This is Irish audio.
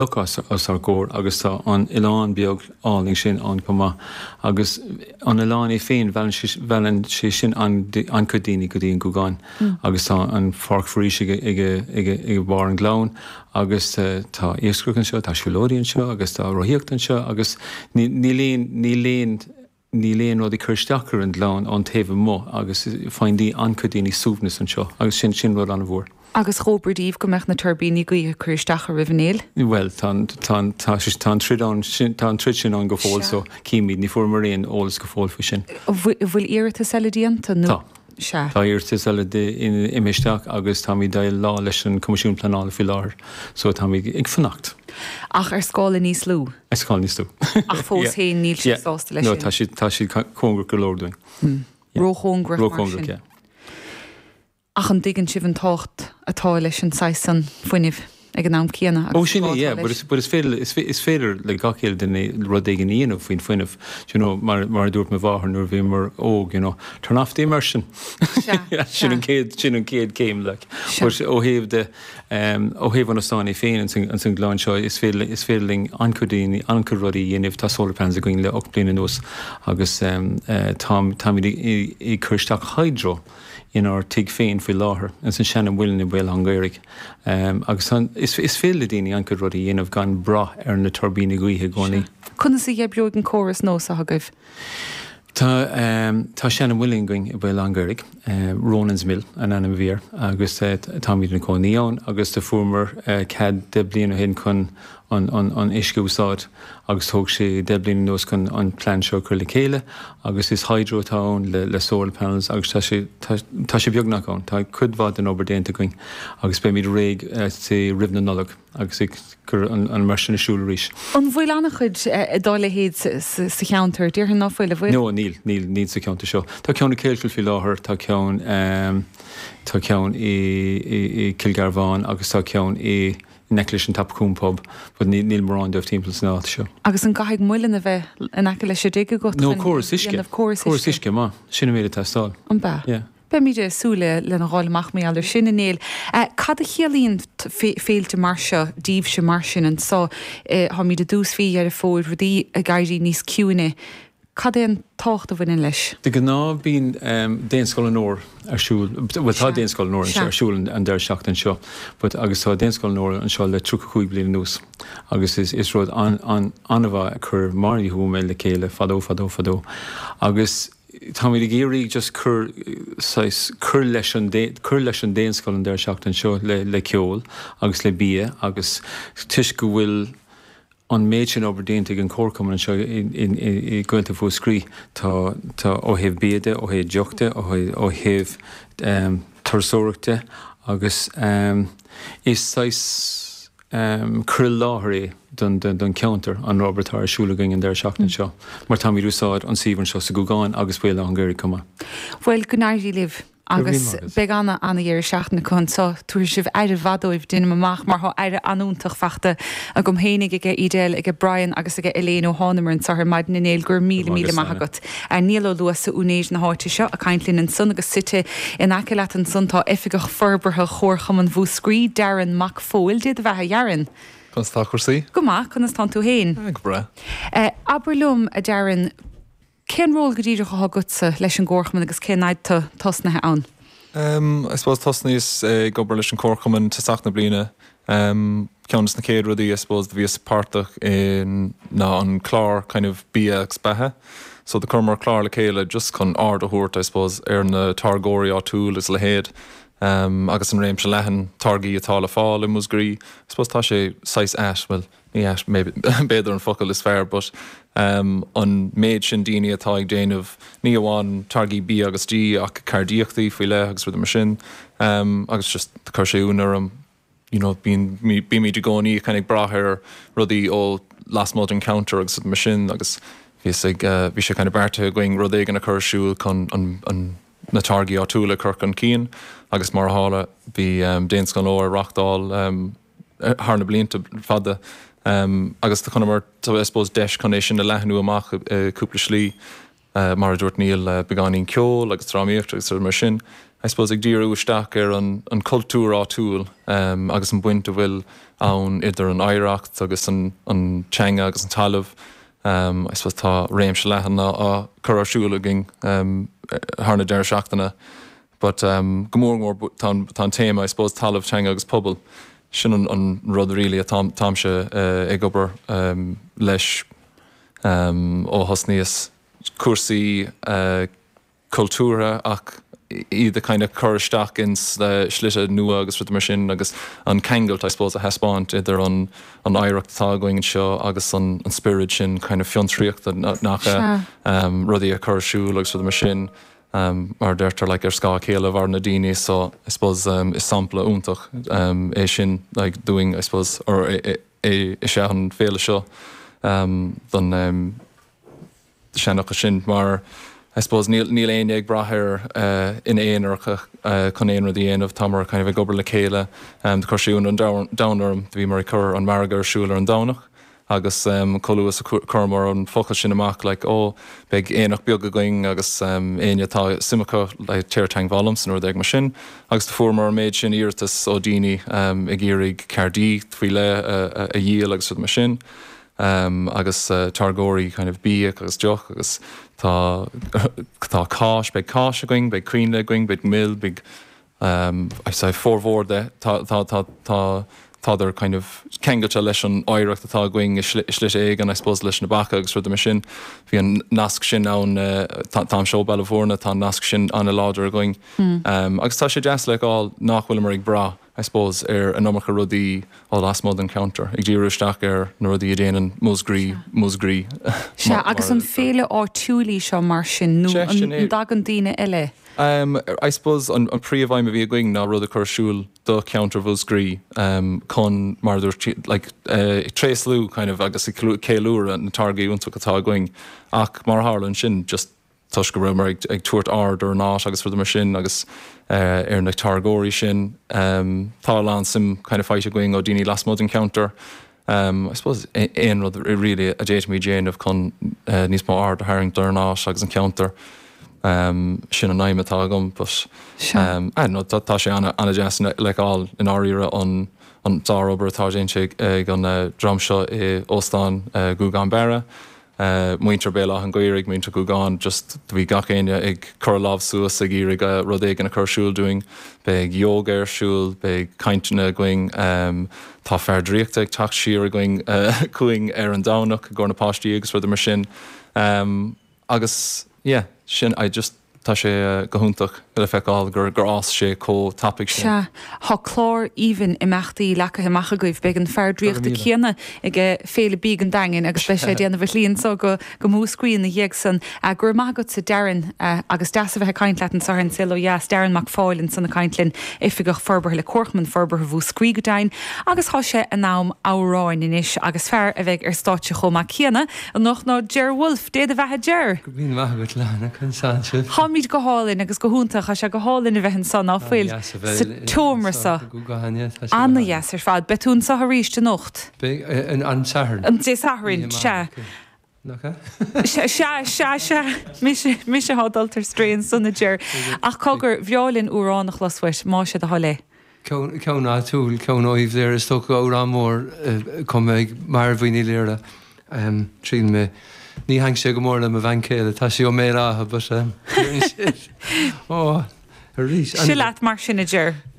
Lucas as ar ggóir agus tá an Ián beag áling sin an comá agus an Ián é féin bhean sé sin an chudíine go dtíon go gáin agus tá an farchrís ag bar an glán agus tá éascruchan seo tá siúlóíonn seo agus tá roiíochttan seo agus ní léon rud i chuirteachar an glán an taobh mó agus fáindí an chudíine súbnas an seo agus sin rud an bhór. Agus chóbardíomh go meach na turbíní go chuirteach a rihannéil? Well, tá trid sin an go fáil so cíimiid ní fuair maríon ólas go fáil fa sin. Bhfuil iirita seladíanta nó? Tá iirta selad imisteach agus tá mí dail lá leis an comisiún planála fi láthir, so tá mí ag fannacht. Ach ar scála níos lú? Ar scála níos lú. Ach fós héin níl sé sásta leis sin? No, tá si cóngur go lordoing. Róchóngra mar sin? Ach an digan sibh an tácht atá leis an 6 foiineh ag an náam céanna. Ó sin but is féidir le gacéil den rud ag an íanamh faoin foiineh, mar dúirt me bháthar nuair bhí mar óg, turn off the immersion. Sin an céad céim le. Ó héamh an ostáin féin an san gláin seo is féidirling ancudíine ancurrodí dhéanamh tá solarpanels a going le 8 bliana nús agus tá i chuirteach hydro in our tig féin fi láthair an san seanna bhfuilna bhfuil an gairig. Agus is féle daoine an go rudí dhéanamh gan brath ar na turbína gaotha gcónaí. Conna sa dhéabbeoig an córas nó a thugah? Tá seanna bhfuilin going i bhfuil an gairig, Ronan's Mill an anam bhír, agus tá míad na cónaíán, agus tá fuair cad de bliana hen chun an isce úsáid agus thug sé de bliana nús chun an plan seo chur le chéile, agus is hydrotán le solar panels agus tá sé beagnach ann, tá chudhád an obair déanta going, agus be míad réig sé ribhna nolog agus gur an mar sin na siúla rís. An bhfuil anna chud dála héad sa cheantar, dtíortha ná bhfuil a bhfuil? No, níl sa ceanta seo. Tá ceanna céilcail fi láthair, tá ceann i Kilgarvan agus tá ceann i neclis an tapcún pub, bud níl mar an dubh timppla san áit seo. Agus an gaigh muilin a bheith an aice leis dig go? No, córas isce. Córas isce má, sinna méad atá. An ba? Be míide súla le na gáilach mé allir sinna néal. Cad a chéalíonn féilte mar seo, díobh se mar sin an sá ha míide dús fí ar a fóil rudí a gaiirí níos ciúine. Cad é an tácht a bhain leis? De gná bín déonscoil an óir arsúil, tá déonscoil an óir arsúil an deir seachtain seo, but agus tá déonscoil an óir an seo le 35 bliana nús. Agus is rud anmha chur maríthú mé le chéile fadó. Agus tá mí géirí just chur leis an déonscoil an deir seachtain seo le ceol, agus le bí, agus tuis go bhfuil an méid sin obair déanta an córcum an seo i gcuilta fú scrí tá ó héh béide, ó héh deochta, ó héh tarsóireachta agus is chur láthirí don counter an Robert Arsúla going an deir seachtain seo. Mar tá mí úsáid an síhann seo sa go gáin agus bhfuil an gairí cuma. Bhfuil go náirí libh. Agus be anna dhéir seachna chun sa túair sibh éidir bhadóibh duine amach mar tha éidir anúntaach feachta a gom hénig ige idéil ige Brian agus ige Elaine O'Hannemer an sahar maid na néil gur míle maigat. Níl luas sa únéis na háite seo a caiintlinn an sun agus site in aice leat an suntá ifigach forbartha chórcham an bhú scrí Darren McFoyle diad a bheitha Jaran. Cos tá chuirsaí? Go maith chunas tá tú héin. Ag bra. Aberlum a Darren, cén ról go ddíidir go gutsa leis an gcórchaman agus cén naid tosnathe ann? I suppose tosnaíos gobar leis an córchaman tasach na bliana. Ceannas na céad rudaí, I suppose, the bhíos pártach in an chlár kind of bíag spethe. So the curmar chlár le chéile just chun ard a thuirt, I suppose, na targóirí á túil is le héad. Agus an réim se lehan targaí atá le fáil in musgraí. I suppose tá sé 6 eis, well, ní eis, béidir an focail is fair, but an méid sin daoine atá ag déanamh ní amháin targaí bí agus dí ach cardíochtaí faoi le agus rud mar sin. Agus just chuir sé únar bí mí de gcónaí chunig brathir rudaí ó last modern encounter agus mar sin agus bhí sé kind of bearta going rud éigen a chuirsúil chun an na targaí á túla chuc an cían agus mar hála bhí déans gan óir rachtáil thna blianta fada agus tá chunamar tá I suppose deis chunéis sin na leithnú amach cúpla slí mar dúirt níl beáín ceol agus ráíocht agus mar sin I suppose ag díú isteach an cultúr áúil agus an buinte bhfuil ann idir an éireacht agus an teanga agus an talamh. I suppose tá réim se lehanna á chuirsúla ging thna deir seachtainna. But gomór tá téma I suppose talamh teanga agus pobl. Sin an rud rilí a tamse ag obair leis ó hosníos cuasaí cultúra ach iad a kind of chuiristeach in slite nua agus ru mar sin agus an kegelt I suppose a hespáint idir an éireacht tágaing seo agus an spirit sin kind of fiontriíocht nach rudí a chuirsú agus ru mar sin. Mar deirtar like ská chéile bhar na daoine, so I suppose is sampla úntach é sin like doing I suppose or é sé an féle seo don seannach sin mar I suppose níl éine ag brathir in éonarcha chun éon rudí éanamh tamar kind of ag gobar le chéile de chuirsún an dawnarm bhí mar chur an margar siúlar an dawnach. Agus choúas a chumar an focail sin amach like beag éonach beag a going agus éine tá simachcha le tíirteang bhlam san ag mar sin. Agus de formar méid sin íirtas ó daoine ag iarraigh Cardí faoi le a díal agus mar sin. Agus targóirí kind of bí agus deoch agus tá cáis, beag cáis a going, beag críne a going, beag mill, beag I say forhórde táidir kind of kegailte leis an éireacht atá going is leis éig an I suppose leis na bacha agus rud mar sin. Bhí an nasc sin ann tá seo bailmhórna tá nasc sin anna láidir a going. Agus tá sé deas le gáil nachhfuil mar ag bra I suppose an nócha rudí á lasmód an counter. Ag ddíúisteach na rudí a déanaan musgrí. Se agus an féle á túlaí seo mar sin nó an dag an daine eile. I suppose an príomhhaim a bhí going ná rud a chuirsúil do counter musgrí chun marúir like tréslú kind of agus céúra na targaí úntaach atá going ach mar hálan sin just tuis go mar ag tuairt ard ar náis agus rud mar sin agus ar na targóirí sin tá lá sim kind of fáite going ó daoine lasmód an counter. I suppose éon rud really a déit mí déanamh chun níos má ard a haing ar náis agus an counter. Sin an naimimetá gom, but tá sé anna jazz le all in áíre an dárober tá sé an drumseo i Óstán Gúgán Beara. Muinter béla an goirig muinter Gúgán just bhí gachéine ag chur lábhsúas a gírig rud ag an a chuirsúil doing, beag yoga arsúil, beag caintena going tá ferdríocht ag teach siar going cuaing ar an dánach gur na páistí agus rud mar sin. Agus sin I just tá sé gohúntaach le feicáil gur ás sé có tapig sin. Tá chlár íhan imachtaí lecha amach goibh beag an ferdríocht a chéanna ag féle bí an dain agus lei sé déanana bh líonn so go múscríon na dhéag san a gur mágad sa dean agus deasa bheith caiint leat an sahann silo yes dean mac fáilinn san na caiintlinn ifigach forbar le cuachman forbar bhú scrí go dain agus há sé an nám áráin inis agus fear a bheith ar státe chomá chéanna an noch ná Ger Wolf déad a bheitthe Ger. Go bhíon maithagad lena chun sáinte. Míid go hálinn agus go húntaach a se go hálinn a bheitn san áfuil sa tómar sa anna yes ar fad betún sa ríiste nocht an sahar an dé saharinn se mi se hádaltar stréon sunna Ger ach cogur bheolinn úránach lasfuis má se a hallé. Ceann á túil ceann óíomh léir is tócha órá mór chum ag mar bhaoine léire trín me. Ní hang sé go mór am a bhancéile, tá sí ó mé rátha, but rís. Se leat mar sinna Ger.